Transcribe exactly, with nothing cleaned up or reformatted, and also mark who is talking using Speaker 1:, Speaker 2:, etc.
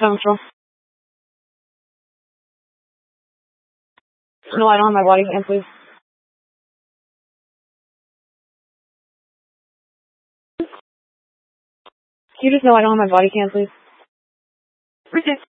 Speaker 1: Central. No, I don't have my body cam, please. Can you just know I don't have my body cam, please? Reject.